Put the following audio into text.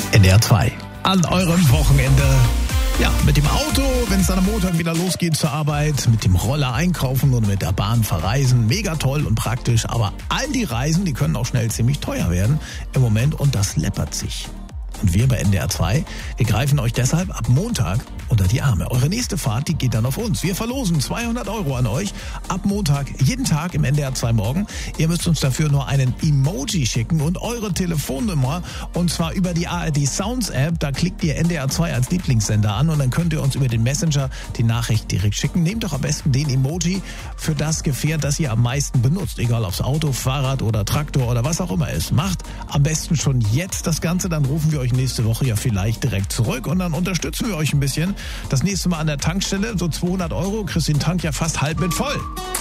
NDR 2. An eurem Wochenende. Ja, mit dem Auto, wenn es dann am Montag wieder losgeht zur Arbeit, mit dem Roller einkaufen oder mit der Bahn verreisen. Mega toll und praktisch, aber all die Reisen, die können auch schnell ziemlich teuer werden im Moment und das läppert sich. Und wir bei NDR 2, wir greifen euch deshalb ab Montag unter die Arme. Eure nächste Fahrt, die geht dann auf uns. Wir verlosen 200 € an euch ab Montag, jeden Tag im NDR 2 Morgen. Ihr müsst uns dafür nur einen Emoji schicken und eure Telefonnummer. Und zwar über die ARD Sounds App. Da klickt ihr NDR 2 als Lieblingssender an und dann könnt ihr uns über den Messenger die Nachricht direkt schicken. Nehmt doch am besten den Emoji für das Gefährt, das ihr am meisten benutzt. Egal ob's Auto, Fahrrad oder Traktor oder was auch immer ist. Macht am besten schon jetzt das Ganze, dann rufen wir euch nächste Woche ja vielleicht direkt zurück und dann unterstützen wir euch ein bisschen. Das nächste Mal an der Tankstelle, so 200 €, kriegst den Tank ja fast halb mit voll.